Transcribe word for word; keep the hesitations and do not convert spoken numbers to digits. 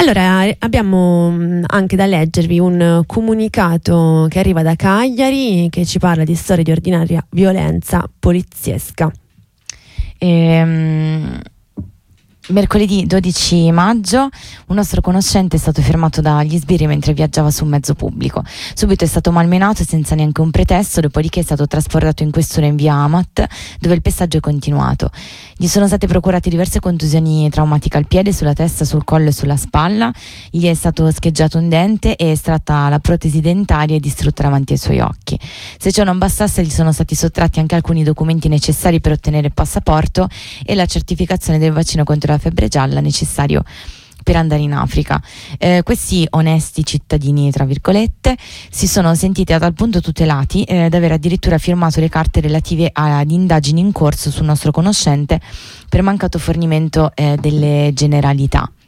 Allora, abbiamo mh, anche da leggervi un comunicato che arriva da Cagliari che ci parla di storie di ordinaria violenza poliziesca. Ehm... Mercoledì dodici maggio un nostro conoscente è stato fermato dagli sbirri mentre viaggiava su un mezzo pubblico. Subito è stato malmenato senza neanche un pretesto, dopodiché è stato trasportato in questura in via Amat, dove il pestaggio è continuato. Gli sono state procurate diverse contusioni traumatiche al piede, sulla testa, sul collo e sulla spalla. Gli è stato scheggiato un dente e estratta la protesi dentaria e distrutta davanti ai suoi occhi. Se ciò non bastasse, gli sono stati sottratti anche alcuni documenti necessari per ottenere il passaporto e la certificazione del vaccino contro la febbre gialla necessario per andare in Africa. Eh, questi onesti cittadini, tra virgolette, si sono sentiti a tal punto tutelati eh, da aver addirittura firmato le carte relative ad indagini in corso sul nostro conoscente per mancato fornimento eh, delle generalità.